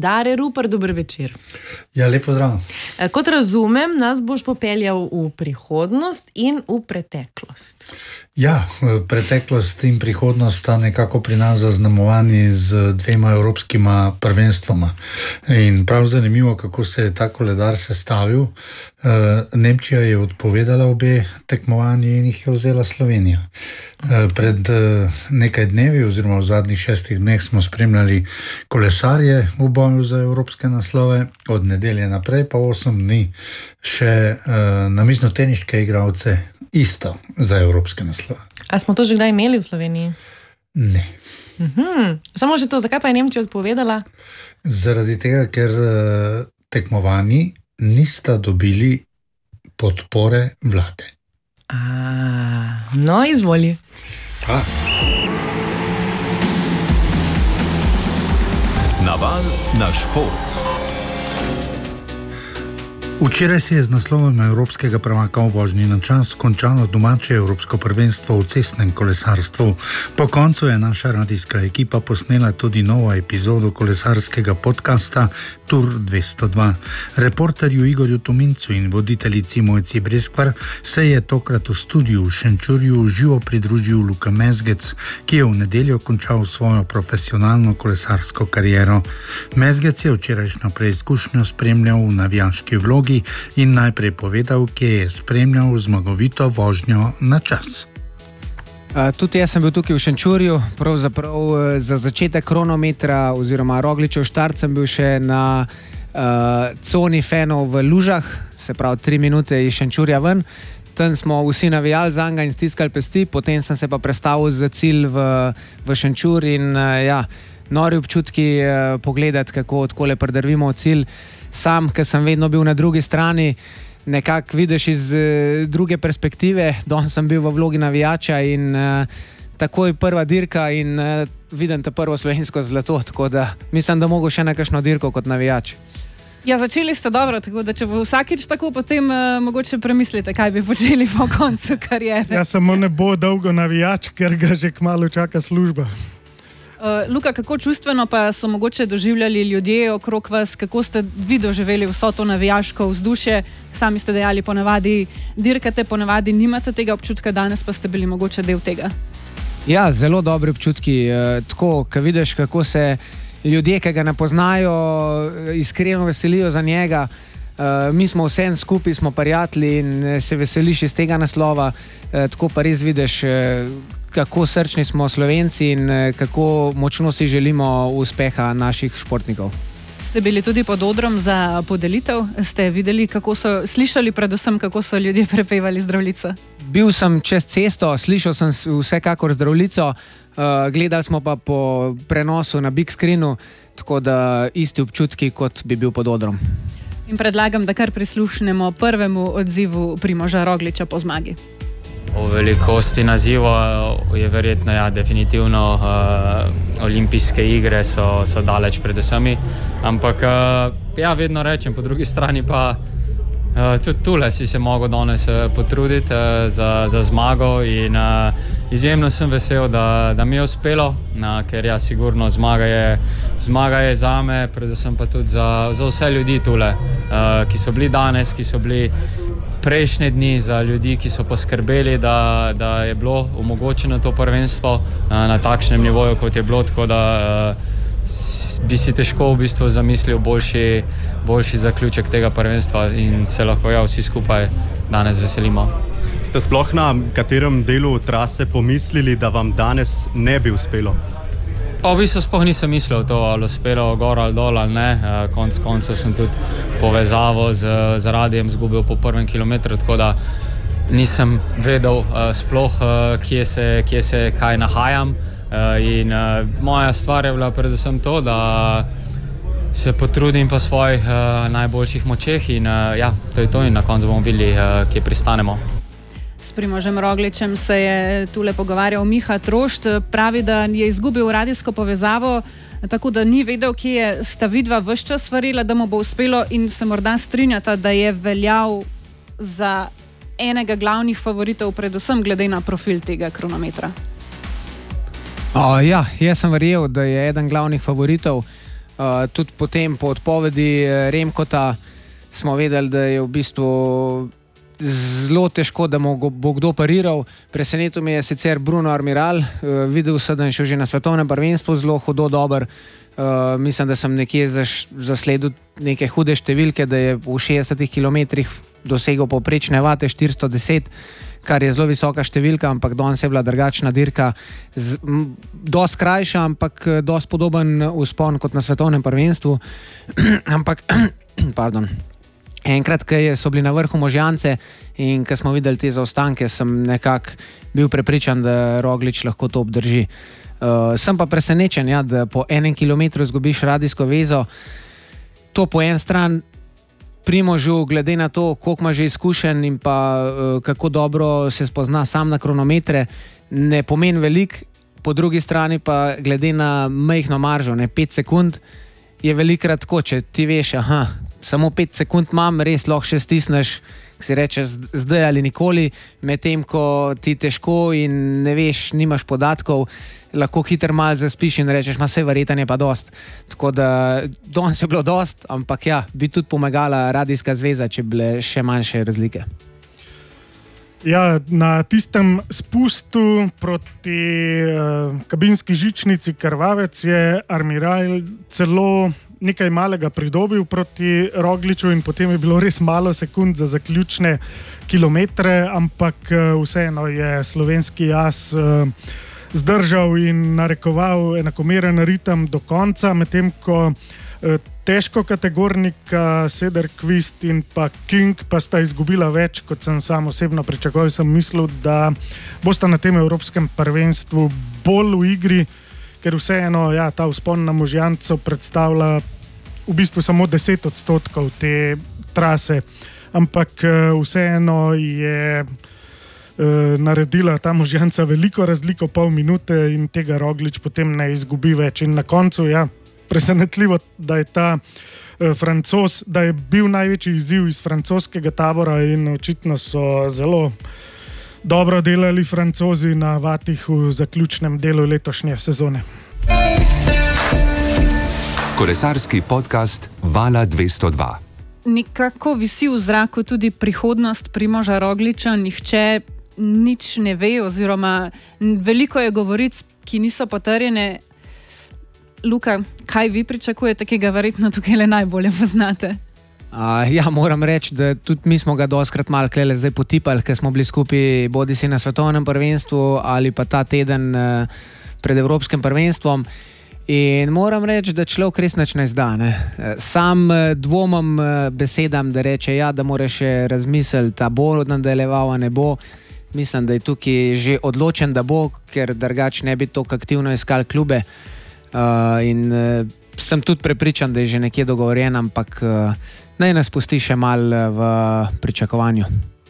Dare Rupar, dober večer. Ja, lep pozdrav. Kot razumem, nas boš popeljal v prihodnost in v preteklost. Ja, preteklost in prihodnost sta nekako pri nas zaznamovani z dvema evropskima prvenstvoma. In prav zanimivo, kako se je ta koledar sestavil. Nemčija je odpovedala obe tekmovanji in jih je vzela Slovenija. Pred nekaj dnevi oziroma v zadnjih 6 dneh smo spremljali kolesarje v boju za evropske naslove, od nedelje naprej pa 8 dni še namiznoteniške igralce isto za evropske naslove. A smo to že kdaj imeli v Sloveniji? Ne. Samo že to, zakaj pa je Nemčija odpovedala? Zaradi tega, ker tekmovanji nista dobili podpore vlade. No, izvoli. Naval na šport. Včeraj se je z naslovom evropskega prvaka v vožnji na čas končalo domače evropsko prvenstvo v cestnem kolesarstvu. Po koncu je naša radijska ekipa posnela tudi novo epizodo kolesarskega podcasta Tour 202. Reporterju Igorju Tomincu in voditeljici Mojci Breskvar se je tokrat v studiu v Šenčurju živo pridružil Luka Mezgec, ki je v nedeljo končal svojo profesionalno kolesarsko kariero. Mezgec je včerajšnjo preizkušnjo spremljal v navijaški vlogi in najprej povedal, kje je spremljal zmagovito vožnjo na čas. Tudi jaz sem bil tukaj v Šenčurju, pravzaprav za začetek kronometra oziroma Rogličev štart sem bil še na coni fenov v Lužah, se pravi 3 minute iz Šenčurja ven. Tam smo vsi navijali zanga in stiskali pesti, potem sem se pa prestavil za cilj v Šenčur in nori občutki pogledati, kako odkole pridrvimo v cilj. Sam, ker sem vedno bil na drugi strani, nekako vidiš iz druge perspektive. Danes sem bil v vlogi navijača in takoj prva dirka in vidim ta prvo slovensko zlato, tako da mislim, da mogo še na kakšno dirko kot navijač. Ja, začeli ste dobro, tako da če bo vsakič tako, potem mogoče premislite, kaj bi počeli po koncu kariere. Ja, samo ne bo dolgo navijač, ker ga že kmalu čaka služba. Luka, kako čustveno pa so mogoče doživljali ljudje okrog vas, kako ste vi doživeli vso to navijaško vzdušje? Sami ste dejali, ponavadi dirkate, ponavadi nimate tega občutka, danes pa ste bili mogoče del tega. Ja, zelo dobri občutki. Tako, ko vidiš, kako se ljudje, ki ga ne poznajo, iskreno veselijo za njega. Mi smo vsem skupaj, smo prijatelji in se veseliš iz tega naslova. Tako pa res vidiš, kako srčni smo Slovenci in kako močno si želimo uspeha naših športnikov. Ste bili tudi pod odrom za podelitev? Ste videli, slišali predvsem, kako so ljudje prepevali Zdravljico? Bil sem čez cesto, slišal sem vsekakor Zdravljico, gledali smo pa po prenosu na big screenu, tako da isti občutki, kot bi bil pod odrom. In predlagam, da kar prislušnemo prvemu odzivu Primoža Rogliča po zmagi. O velikosti naziva je verjetno, definitivno olimpijske igre so daleč pred vsemi, ampak vedno rečem, po drugi strani pa tudi tule si se mogel danes potruditi za zmago in izjemno sem vesel, da mi je uspelo, ker sigurno zmaga je zame, predvsem pa tudi za vse ljudi tule, ki so bili danes, ki so bili prejšnje dni, za ljudi, ki so poskrbeli, da je bilo omogočeno to prvenstvo na takšnem nivoju, kot je bilo, tako da bi si težko v bistvu zamislil boljši zaključek tega prvenstva in se lahko vsi skupaj danes veselimo. Ste sploh na katerem delu trase pomislili, da vam danes ne bi uspelo? Pa v bistvu sploh nisem mislil to, ali uspelo gor ali dol ali ne. Konec koncev sem tudi povezavo z radijem zgubil po prvem kilometru, tako da nisem vedel sploh, kje se kaj nahajam. In moja stvar je bila predvsem to, da se potrudim po svojih najboljših močeh in to je to in na koncu bomo videli, kje pristanemo. S Primožem Rogličem se je tule pogovarjal Miha Trošt. Pravi, da je izgubil radijsko povezavo, tako da ni vedel, kje sta vidva ves čas svarila, da mu bo uspelo in se morda strinjata, da je veljal za enega glavnih favoritov, predvsem glede na profil tega kronometra. Jaz sem verjel, da je eden glavnih favoritov. Tudi potem po odpovedi Remkota smo vedeli, da je v bistvu zelo težko, da mu bo kdo pariral. Presenetil mi je sicer Bruno Armiral, videl sem, da je šel že na svetovnem prvenstvu zelo hudo dober. Mislim, da sem nekje zasledil neke hude številke, da je v 60 km dosegel povprečne vate 410, kar je zelo visoka številka, ampak danes je bila drugačna dirka, dosti krajša, ampak dosti podoben vzpon kot na svetovnem prvenstvu. Ampak, pardon. Enkrat, ko so bili na vrhu Možjance in ko smo videli te zaostanke, sem nekako bil prepričan, da Roglič lahko to obdrži. Sem pa presenečen, ja, da po 1 kilometru izgubiš radijsko vezo. To po en stran Primožu, glede na to, koliko ima že izkušenj in pa kako dobro se spozna sam na kronometre, ne pomeni veliko. Po drugi strani pa glede na majhno maržo, 5 sekund, je velikrat tako, če ti veš, samo 5 sekund imam, res lahko še stisneš, ki si reče zdaj ali nikoli, medtem ko ti težko in ne veš, nimaš podatkov, lahko hitro malo zaspiš in rečeš, vse verjetno je pa dost. Tako da danes je bilo dost, ampak ja, bi tudi pomagala radijska zveza, če bile še manjše razlike. Ja, na tistem spustu proti kabinski žičnici Krvavec je Armiral celo nekaj malega pridobil proti Rogliču in potem je bilo res malo sekund za zaključne kilometre, ampak vseeno je slovenski jaz zdržal in narekoval enakomeren ritem do konca, medtem ko težko kategornika Söderqvist in pa King pa sta izgubila več, kot sem sam osebno pričakoval. Sem mislil, da bosta na tem evropskem prvenstvu bolj v igri, ker vseeno ta vzpon na Možjanco predstavlja v bistvu samo 10% te trase, ampak vseeno je naredila ta Možjanca veliko razliko, pol minute, in tega Roglič potem ne izgubi več. In na koncu, presenetljivo, da je ta Francoz, da je bil največji izziv iz francoskega tabora in očitno so zelo dobro delali Francozi na vatih v zaključnem delu letošnje sezone. Kolesarski podcast Vala 202. Nekako visi v zraku tudi prihodnost Primoža Rogliča, nihče nič ne ve, oziroma veliko je govoric, ki niso potrjene. Luka, kaj vi pričakujete, ki ga verjetno tukaj le najbolje poznate? Moram reči, da tudi mi smo ga dostkrat malo zdaj potipali, ker smo bili skupaj bodisi na svetovnem prvenstvu ali pa ta teden pred evropskim prvenstvom. In moram reči, da človek res nič ne zda. Sam dvomim besedam, da reče, da mora še razmisliti, da bo nadaljeval, ne bo. Mislim, da je tukaj že odločen, da bo, ker drugače ne bi tako aktivno iskal klube. In sem tudi prepričan, da je že nekje dogovorjen, ampak naj nas pusti še malo v pričakovanju.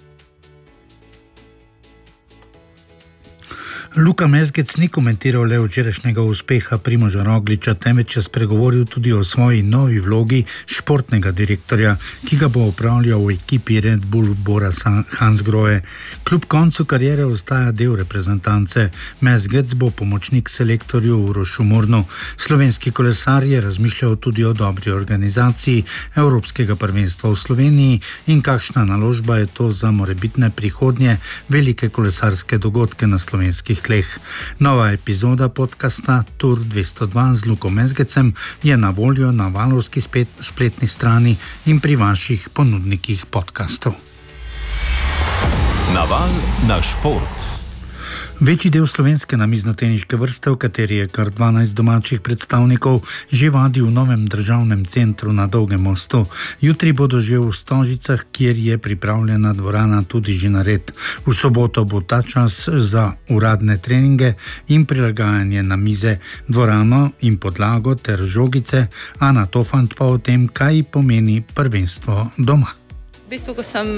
Luka Mezgec ni komentiral le včerajšnjega uspeha Primoža Rogliča, temveč je spregovoril tudi o svoji novi vlogi športnega direktorja, ki ga bo upravljal v ekipi Red Bull Bora Hansgrohe. Kljub koncu kariere ostaja del reprezentance. Mezgec bo pomočnik selektorju Urošu Murnu. Slovenski kolesar je razmišljal tudi o dobri organizaciji Evropskega prvenstva v Sloveniji in kakšna naložba je to za morebitne prihodnje velike kolesarske dogodke na slovenskih tleh. Nova epizoda podcasta Tour 202 z Lukom Mezgecem je na voljo na valovski spletni strani in pri vaših ponudnikih podcastov. Naval na šport. Večji del slovenske namiznoteniške vrste, v kateri je kar 12 domačih predstavnikov, že vadi v novem državnem centru na Dolgem mostu. Jutri bodo že v Stožicah, kjer je pripravljena dvorana tudi že nared. V soboto bo ta čas za uradne treninge in prilagajanje na mize, dvorano in podlago ter žogice, Ana Tofant pa o tem, kaj pomeni prvenstvo doma. V bistvu, ko sem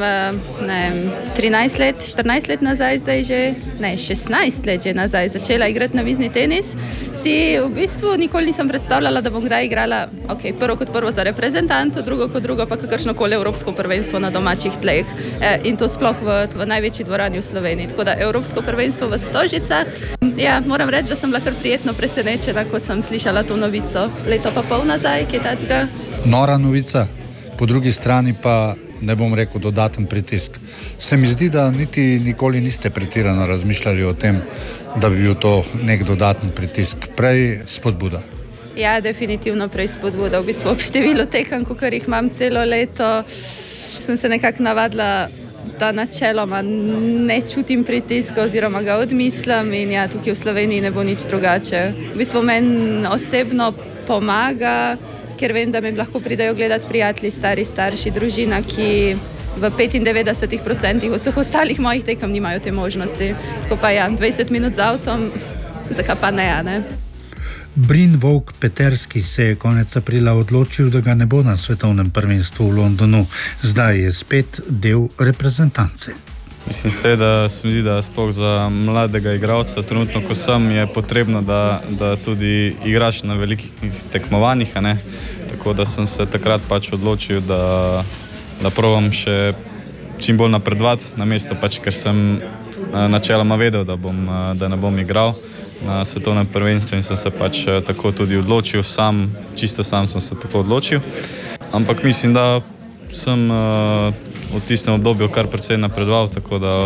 13 let, 14 let nazaj, zdaj že, 16 let že nazaj začela igrati namizni tenis, si v bistvu nikoli nisem predstavljala, da bom kdaj igrala, prvo kot prvo za reprezentanco, drugo kot drugo pa kakršnokoli evropsko prvenstvo na domačih tleh. In to sploh v največji dvorani v Sloveniji. Tako da evropsko prvenstvo v Stožicah. Ja, moram reči, da sem bila kar prijetno presenečena, ko sem slišala to novico. Leto pa pol nazaj, kaj tacga. Nora novica, po drugi strani pa ne bom rekel dodaten pritisk. Se mi zdi, da nikoli niste pretirano razmišljali o tem, da bi bil to nek dodaten pritisk. Prej spodbuda. Ja, definitivno prej spodbuda. V bistvu ob številu tekem, kakor jih imam celo leto, sem se nekako navadila, da načeloma ne čutim pritiska oziroma ga odmislim in ja, tukaj v Sloveniji ne bo nič drugače. V bistvu meni osebno pomaga, ker vem, da me lahko pridejo gledati prijatelji, stari starši, družina, ki v 95% vseh ostalih mojih tekem nimajo te možnosti. Tako pa ja, 20 minut z avtom, zakaj pa ne? Brin Vovk Peterski se je konec aprila odločil, da ga ne bo na svetovnem prvenstvu v Londonu. Zdaj je spet del reprezentance. Mislim, da se mi zdi, da sploh za mladega igralca, trenutno ko sem, je potrebno, da tudi igraš na velikih tekmovanjih, ne? Tako da sem se takrat pač odločil, da probam še čim bolj napredovati na mesto, pač, ker sem načeloma vedel, da ne bom igral na svetovnem prvenstvu in sem se pač tako tudi odločil, čisto sam sem se tako odločil. Ampak mislim, da sem v tistem obdobju kar precej napredoval, tako da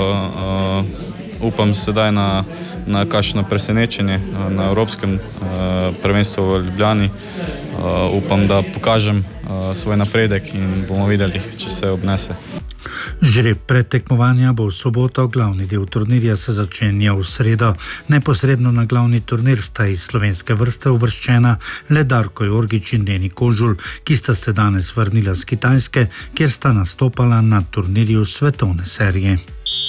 upam sedaj na kakšno presenečenje na Evropskem prvenstvu v Ljubljani. Upam, da pokažem svoj napredek in bomo videli, če se obnese. Žreb predtekmovanja bo v soboto, glavni del turnirja se začenja v sredo. Neposredno na glavni turnir sta iz slovenske vrste uvrščena le Darko Jorgič in Deni Kožul, ki sta se danes vrnila z Kitajske, kjer sta nastopala na turnirju svetovne serije.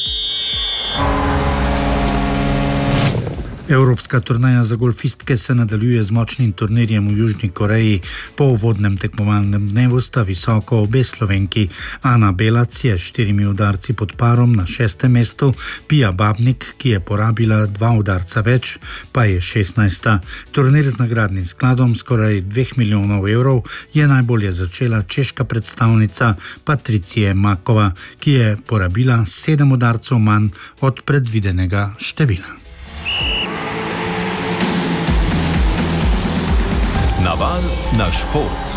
Evropska turneja za golfistke se nadaljuje z močnim turnirjem v Južni Koreji. Po uvodnem tekmovalnem dnevu sta visoko obe Slovenki. Ana Belac je s 4 udarci pod parom na 6. mestu, Pia Babnik, ki je porabila 2 udarca več, pa je 16. Turnir z nagradnim skladom skoraj 2 milijonov evrov je najbolje začela češka predstavnica Patricije Makova, ki je porabila 7 udarcev manj od predvidenega števila. Naval na šport.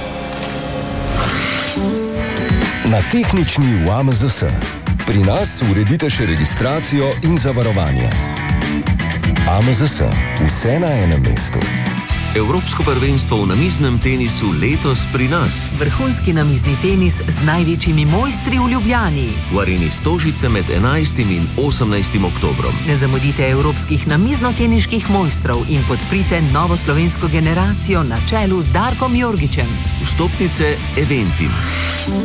Na tehnični v AMZS. Pri nas uredite še registracijo in zavarovanje. AMZS. Vse na enem mestu. Evropsko prvenstvo v namiznem tenisu letos pri nas. Vrhunski namizni tenis z največjimi mojstri v Ljubljani. V areni Stožice med 11. in 18. oktobrom. Ne zamudite evropskih namizno-teniških mojstrov in podprite novo slovensko generacijo na čelu z Darkom Jorgičem. Vstopnice Eventim.